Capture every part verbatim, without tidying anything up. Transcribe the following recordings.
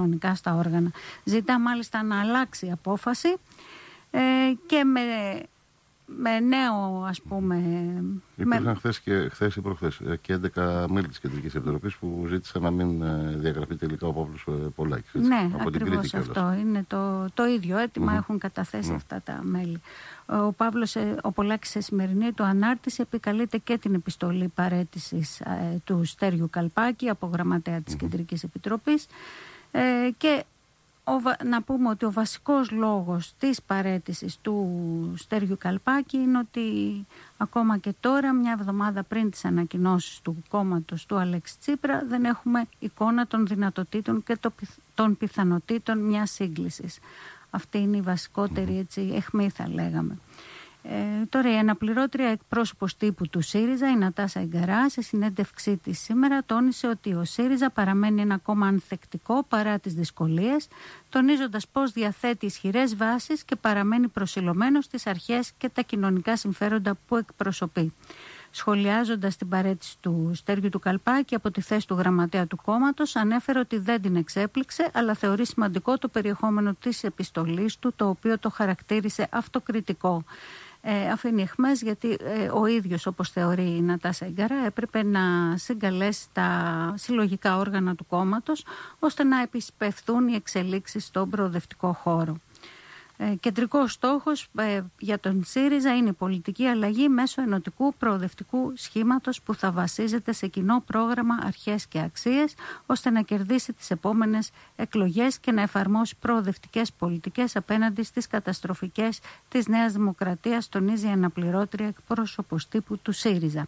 κανονικά στα όργανα. Ζητά μάλιστα να αλλάξει η απόφαση ε, και με, με νέο, ας πούμε... Υπήρχαν με... χθες και χθες ή προχθές και έντεκα μέλη της Κεντρικής Επιτροπής που ζήτησαν να μην διαγραφεί τελικά ο Παύλος Πολάκης. Έτσι, ναι, από ακριβώς την Κρήτη αυτό. Είναι το, το ίδιο έτοιμα, mm-hmm. έχουν καταθέσει mm-hmm. αυτά τα μέλη. Ο Παύλος ο Πολάκης σε σημερινή του ανάρτηση επικαλείται και την επιστολή παραίτησης ε, του Στέριου Καλπάκη από γραμματέα της mm-hmm. Κεντρικής Επιτροπής ε, και ο, να πούμε ότι ο βασικός λόγος της παραίτησης του Στέριου Καλπάκη είναι ότι ακόμα και τώρα, μια εβδομάδα πριν τις ανακοινώσεις του κόμματος του Αλέξη Τσίπρα, δεν έχουμε εικόνα των δυνατοτήτων και των πιθανοτήτων μιας σύγκλησης. Αυτή είναι η βασικότερη έτσι, αιχμή, θα λέγαμε. Ε, τώρα η αναπληρώτρια εκπρόσωπος τύπου του ΣΥΡΙΖΑ, η Νατάσα Ιγκαρά, σε συνέντευξή της σήμερα τόνισε ότι ο ΣΥΡΙΖΑ παραμένει ένα κόμμα ανθεκτικό παρά τις δυσκολίες, τονίζοντας πως διαθέτει ισχυρές βάσεις και παραμένει προσιλωμένος στις αρχές και τα κοινωνικά συμφέροντα που εκπροσωπεί. Σχολιάζοντας την παραίτηση του Στέργιου του Καλπάκη από τη θέση του γραμματέα του κόμματος, ανέφερε ότι δεν την εξέπληξε, αλλά θεωρεί σημαντικό το περιεχόμενο της επιστολής του, το οποίο το χαρακτήρισε αυτοκριτικό. Ε, αφήνει αιχμές γιατί ε, ο ίδιος, όπως θεωρεί η Νατάσα Ιγκαρά, έπρεπε να συγκαλέσει τα συλλογικά όργανα του κόμματος ώστε να επισπευθούν οι εξελίξεις στον προοδευτικό χώρο. Ε, κεντρικός στόχος ε, για τον ΣΥΡΙΖΑ είναι η πολιτική αλλαγή μέσω ενωτικού προοδευτικού σχήματος που θα βασίζεται σε κοινό πρόγραμμα, αρχές και αξίες, ώστε να κερδίσει τις επόμενες εκλογές και να εφαρμόσει προοδευτικές πολιτικές απέναντι στις καταστροφικές της Νέας Δημοκρατίας, τονίζει η αναπληρώτρια εκπρόσωπος τύπου του ΣΥΡΙΖΑ.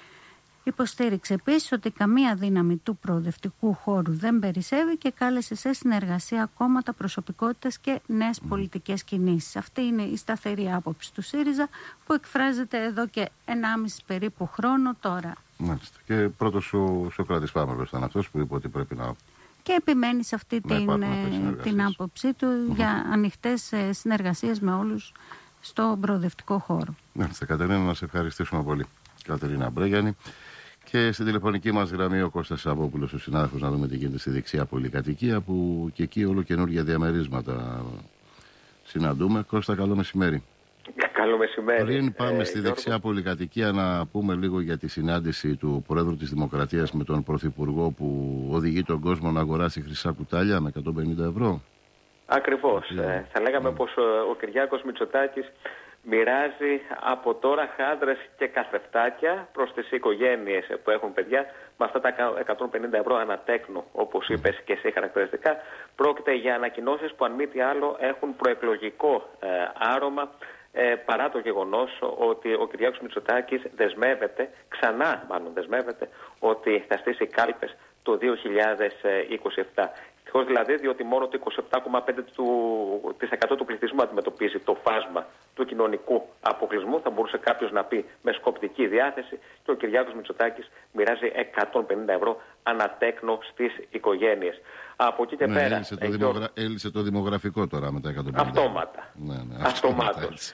Υποστήριξε επίσης ότι καμία δύναμη του προοδευτικού χώρου δεν περισσεύει και κάλεσε σε συνεργασία κόμματα, προσωπικότητες και νέες πολιτικές κινήσεις. Αυτή είναι η σταθερή άποψη του ΣΥΡΙΖΑ που εκφράζεται εδώ και ενάμιση περίπου χρόνο τώρα. Μάλιστα. Και πρώτος ο Σωκράτης Πάμελος ήταν αυτός που είπε ότι πρέπει να... Και επιμένει σε αυτή την, την άποψή του mm-hmm. για ανοιχτές συνεργασίες με όλους στον προοδευτικό χώρο. Μάλιστα, Κατερίνα, να σε ευχαριστήσουμε πολύ. Κατερίνα Μπρέγιανη. Και στην τηλεφωνική μας γραμμή ο Κώστας Σαββόπουλος, ο συνάδελφος, να δούμε τι γίνεται στη δεξιά πολυκατοικία, που και εκεί όλο καινούργια διαμερίσματα συναντούμε. Κώστα, καλό μεσημέρι. Καλό μεσημέρι. Πριν πάμε ε, στη Γιώργο. δεξιά πολυκατοικία, να πούμε λίγο για τη συνάντηση του Προέδρου της Δημοκρατίας με τον Πρωθυπουργό που οδηγεί τον κόσμο να αγοράσει χρυσά κουτάλια με εκατόν πενήντα ευρώ. Ακριβώς. Ε, θα λέγαμε mm. πως ο, ο Κυριάκος Μητσοτάκης μοιράζει από τώρα χάντρες και καθρεφτάκια προς τις οικογένειες που έχουν παιδιά με αυτά τα εκατόν πενήντα ευρώ ανατέκνο, όπως είπες και εσύ χαρακτηριστικά. Πρόκειται για ανακοινώσεις που αν μη τι άλλο έχουν προεκλογικό ε, άρωμα, ε, παρά το γεγονός ότι ο Κυριάκος Μητσοτάκης δεσμεύεται, ξανά μάλλον δεσμεύεται, ότι θα στήσει κάλπες το δύο χιλιάδες είκοσι επτά. Δηλαδή, διότι μόνο το είκοσι επτά κόμμα πέντε τοις εκατό του πληθυσμού αντιμετωπίζει το φάσμα του κοινωνικού αποκλεισμού, θα μπορούσε κάποιος να πει με σκοπτική διάθεση, και ο Κυριάκος Μητσοτάκης μοιράζει εκατόν πενήντα ευρώ ανατέκνο στις οικογένειες. Από εκεί και ναι, πέρα. Έλυσε το, ε, δημογρα... έλυσε το δημογραφικό τώρα με τα εκατόν πενήντα. Αυτόματα. Ναι, ναι, αυτόματος.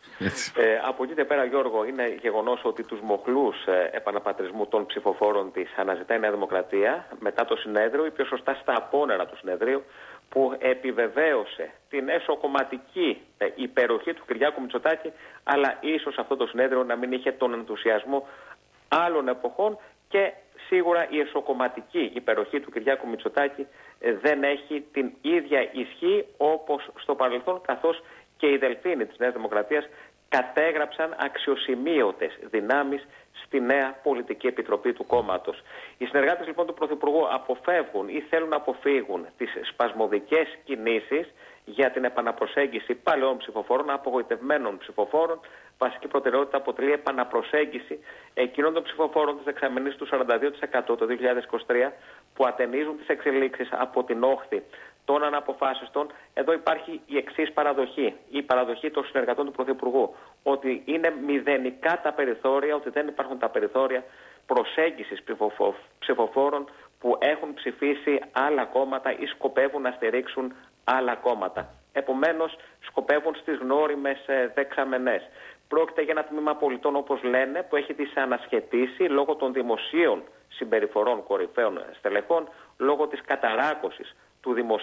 Ε, από εκεί και πέρα, Γιώργο, είναι γεγονός ότι τους μοχλούς ε, επαναπατρισμού των ψηφοφόρων της αναζητάει η Νέα Δημοκρατία μετά το συνέδριο, ή πιο σωστά στα απόνερα του συνεδρίου, που επιβεβαίωσε την εσωκομματική ε, υπεροχή του Κυριάκου Μητσοτάκη, αλλά ίσως αυτό το συνέδριο να μην είχε τον ενθουσιασμό άλλων εποχών, και σίγουρα η εσωκομματική υπεροχή του Κυριάκου Μητσοτάκη ε, δεν έχει την ίδια ισχύ όπως στο παρελθόν, καθώς και οι δελφίνοι της Νέας Δημοκρατίας κατέγραψαν αξιοσημείωτες δυνάμεις στη νέα πολιτική επιτροπή του κόμματος. Οι συνεργάτες λοιπόν του Πρωθυπουργού αποφεύγουν ή θέλουν να αποφύγουν τις σπασμωδικές κινήσεις για την επαναπροσέγγιση παλαιών ψηφοφόρων, απογοητευμένων ψηφοφόρων. Βασική προτεραιότητα αποτελεί επαναπροσέγγιση εκείνων των ψηφοφόρων της δεξαμενής του σαράντα δύο τοις εκατό το δύο χιλιάδες είκοσι τρία που ατενίζουν τις εξελίξεις από την όχθη των αναποφάσιστων. Εδώ υπάρχει η εξής παραδοχή, η παραδοχή των συνεργατών του Πρωθυπουργού, ότι είναι μηδενικά τα περιθώρια, ότι δεν υπάρχουν τα περιθώρια προσέγγισης ψηφοφόρων που έχουν ψηφίσει άλλα κόμματα ή σκοπεύουν να στηρίξουν άλλα κόμματα. Επομένως, σκοπεύουν στις γνώριμες δεξαμενές. Πρόκειται για ένα τμήμα πολιτών, όπως λένε, που έχει δυσανασχετήσει λόγω των δημοσίων συμπεριφορών κορυφαίων στελεχών, λόγω της καταράκωσης του δημοσίου